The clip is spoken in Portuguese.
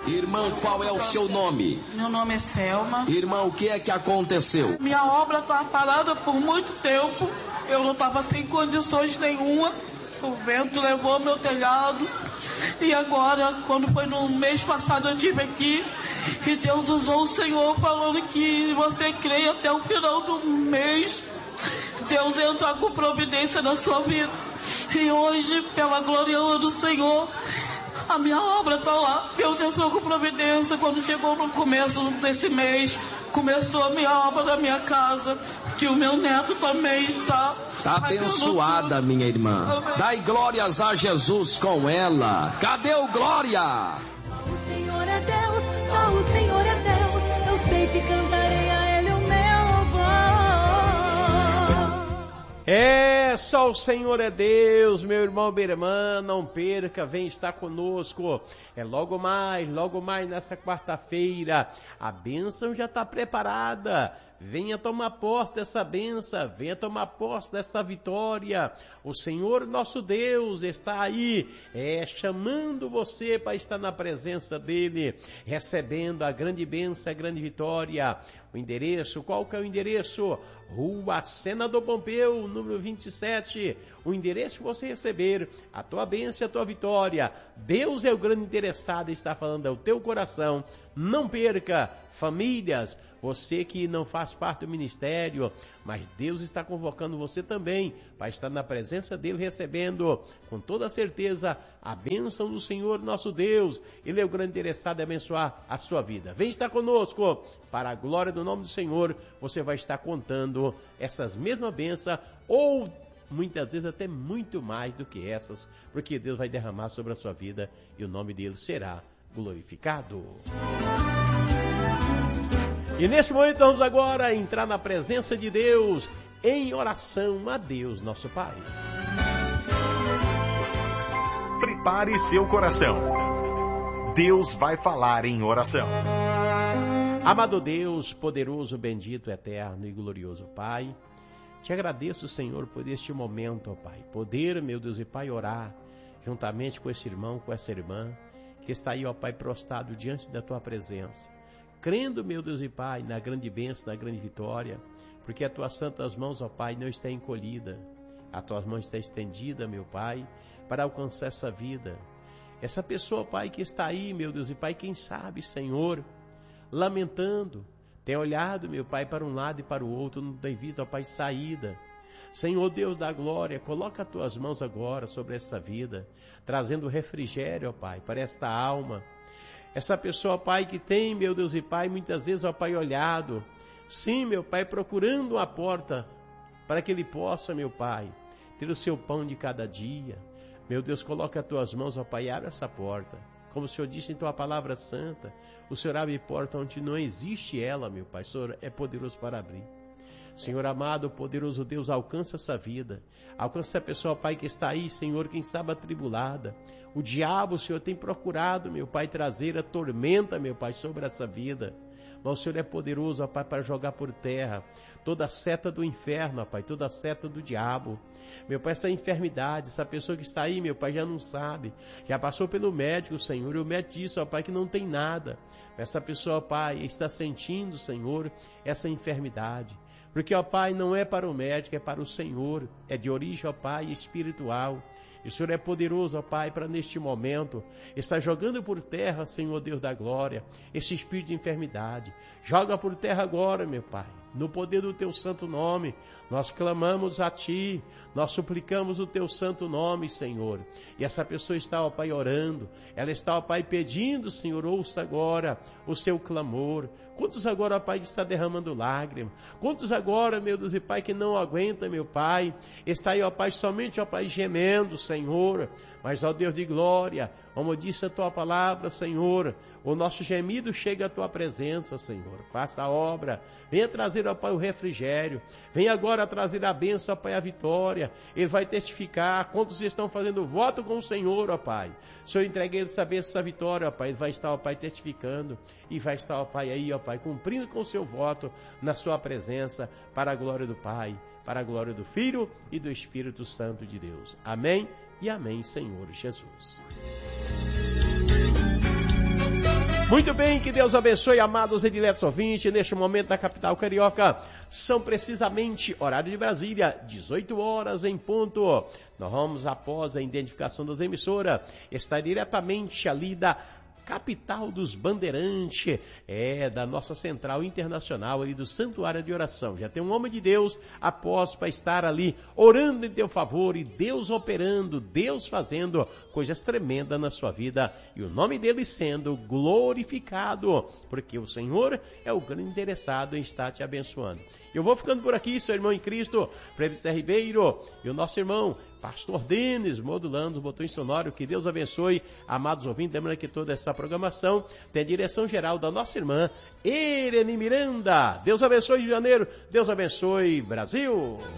Irmã, qual é o seu nome? Meu nome é Selma. Irmã, o que é que aconteceu? Minha obra estava parada por muito tempo. Eu não estava sem condições nenhuma. O vento levou meu telhado. E agora, quando foi no mês passado, eu estive aqui. E Deus usou o Senhor falando que você crê até o final do mês. Deus entra com providência na sua vida. E hoje, pela glória do Senhor, a minha obra está lá. Deus entrou com providência. Quando chegou no começo desse mês, começou a minha obra da minha casa, que o meu neto também está abençoada, minha irmã. Dai glórias a Jesus com ela. Cadê o glória? Só o Senhor é Deus, só o Senhor é Deus. Eu sei que cantarei a Ele o meu louvor. Só o Senhor é Deus, meu irmão, minha irmã, não perca, vem estar conosco. Logo mais nessa quarta-feira, a bênção já está preparada. Venha tomar posse dessa bênção, venha tomar posse dessa vitória. O Senhor nosso Deus está aí, chamando você para estar na presença dEle, recebendo a grande bênção, a grande vitória. O endereço, qual que é o endereço? Rua Senador Pompeu, número 27. O endereço para você receber a tua bênção, a tua vitória. Deus é o grande interessado, está falando ao teu coração. Não perca, famílias, você que não faz parte do ministério, mas Deus está convocando você também para estar na presença dEle, recebendo com toda certeza a bênção do Senhor nosso Deus. Ele é o grande interessado em abençoar a sua vida. Vem estar conosco, para a glória do nome do Senhor, você vai estar contando essas mesmas bênçãos, ou muitas vezes até muito mais do que essas, porque Deus vai derramar sobre a sua vida e o nome dEle será glorificado. E neste momento vamos agora entrar na presença de Deus em oração a Deus nosso Pai. Prepare seu coração. Deus vai falar em oração. Amado Deus, poderoso, bendito, eterno e glorioso Pai, te agradeço, Senhor, por este momento, ó Pai, poder, meu Deus e Pai, orar juntamente com esse irmão, com essa irmã, que está aí, ó Pai, prostrado diante da Tua presença, crendo, meu Deus e Pai, na grande bênção, na grande vitória, porque as Tuas santas mãos, ó Pai, não está encolhida, a Tuas mãos está estendida, meu Pai, para alcançar essa vida. Essa pessoa, Pai, que está aí, meu Deus e Pai, quem sabe, Senhor, lamentando, tem olhado, meu Pai, para um lado e para o outro, não tem visto, ó Pai, saída. Senhor Deus da glória, coloca as Tuas mãos agora sobre essa vida, trazendo refrigério, ó Pai, para esta alma. Essa pessoa, Pai, que tem, meu Deus e Pai, muitas vezes, ó Pai, olhado, sim, meu Pai, procurando uma porta para que ele possa, meu Pai, ter o seu pão de cada dia. Meu Deus, coloca as Tuas mãos, ó Pai, abre essa porta. Como o Senhor disse em Tua palavra santa, o Senhor abre porta onde não existe ela, meu Pai. O Senhor é poderoso para abrir. Senhor amado, poderoso Deus, alcança essa vida. Alcança a pessoa, Pai, que está aí, Senhor, quem sabe atribulada. O diabo, Senhor, tem procurado, meu Pai, trazer a tormenta, meu Pai, sobre essa vida. Mas o Senhor é poderoso, ó Pai, para jogar por terra toda a seta do inferno, ó Pai, toda a seta do diabo. Meu Pai, essa enfermidade, essa pessoa que está aí, meu Pai, já não sabe, já passou pelo médico, Senhor, e o médico disse, ó Pai, que não tem nada. Essa pessoa, ó Pai, está sentindo, Senhor, essa enfermidade. Porque, ó Pai, não é para o médico, é para o Senhor, é de origem, ó Pai, espiritual. E o Senhor é poderoso, ó Pai, para neste momento estar jogando por terra, Senhor Deus da glória, esse espírito de enfermidade. Joga por terra agora, meu Pai, no poder do Teu santo nome. Nós clamamos a Ti, nós suplicamos o Teu santo nome, Senhor. E essa pessoa está, ó Pai, orando, ela está, ó Pai, pedindo, Senhor, ouça agora o seu clamor. Quantos agora, ó Pai, que está derramando lágrimas? Quantos agora, meu Deus e Pai, que não aguenta, meu Pai, está aí, ó Pai, somente, ó Pai, gemendo, Senhor. Mas, ó Deus de glória, como disse a Tua palavra, Senhor, o nosso gemido chega à Tua presença, Senhor. Faça a obra, venha trazer, ó Pai, o refrigério, venha agora trazer a bênção, ó Pai, a vitória. Ele vai testificar quantos estão fazendo voto com o Senhor, ó Pai. O Senhor entregue ele essa bênção, essa vitória, ó Pai. Ele vai estar, ó Pai, testificando e vai estar, ó Pai, aí, ó Pai, cumprindo com o seu voto na sua presença, para a glória do Pai, para a glória do Filho e do Espírito Santo de Deus. Amém e amém, Senhor Jesus. Muito bem, que Deus abençoe, amados e diletos ouvintes, neste momento na capital carioca. São precisamente, horário de Brasília, 18 horas em ponto. Nós vamos, após a identificação das emissoras, estar diretamente ali da capital dos Bandeirantes, da nossa central internacional ali do Santuário de Oração. Já tem um homem de Deus após para estar ali orando em teu favor e Deus operando, Deus fazendo coisas tremendas na sua vida e o nome dele sendo glorificado, porque o Senhor é o grande interessado em estar te abençoando. Eu vou ficando por aqui, seu irmão em Cristo, Frei Zé Ribeiro, e o nosso irmão Pastor Denis, modulando os botões sonoros. Que Deus abençoe, amados ouvintes. Lembrando que toda essa programação tem a direção geral da nossa irmã Irene Miranda. Deus abençoe, Rio de Janeiro. Deus abençoe, Brasil.